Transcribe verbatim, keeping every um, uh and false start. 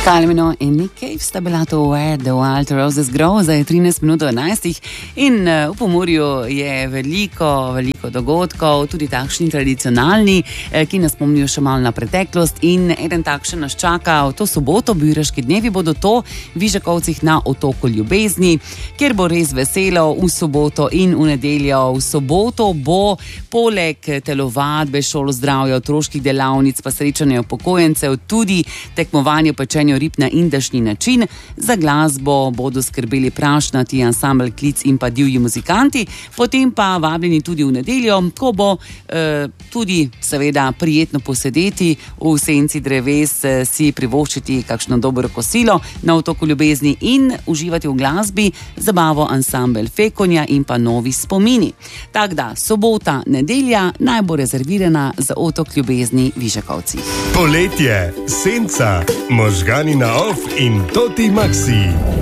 Calvino in Nick Cave sta bila to Where the Wild Roses Grow, zdaj je trinajst minut do enajstih in v Pomurju je veliko, veliko dogodkov, tudi takšni tradicionalni, ki nas spomnijo še malo na preteklost in eden takšen nas čaka v to soboto, Biraški dnevi bodo to v Vižakovcih na otoku Ljubezni, kjer bo res veselo v soboto in v nedeljo. V soboto bo poleg telovadbe, šolo zdravja, otroških delavnic pa srečanja upokojencev tudi tekmovanje pečenja rib na indašni način. Za glasbo bodo skrbeli prašnati ansambel Klic in pa divji muzikanti, potem pa vabljeni tudi v nedeljo, ko bo eh, tudi seveda prijetno posedeti v senci dreves, eh, si privoščiti kakšno dobro kosilo na otoku Ljubezni in uživati v glasbi, zabavo ansambel Fekonja in pa Novi spomini. Tak da, sobota, nedelja naj bo rezervirana za otok Ljubezni Vižakovci. Poletje, senca, možgani na off in Toti Maxi.